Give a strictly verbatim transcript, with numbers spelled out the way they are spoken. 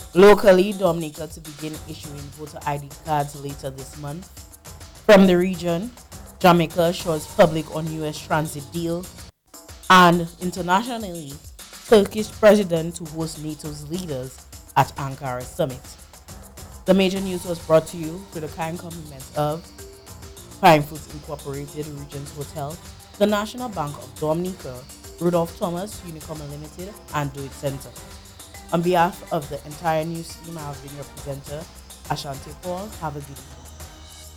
Locally, Dominica to begin issuing voter I D cards later this month. From the region, Jamaica shows public on U S transit deal. And internationally, Turkish president to host NATO's leaders at Ankara summit. The major news was brought to you through the kind compliments of Pine Foods Incorporated, Regents Hotel, the National Bank of Dominica, Rudolph Thomas, Unicom Limited, and Do It Center. On behalf of the entire news team, I have been your presenter, Ashanti Paul. Have a good evening.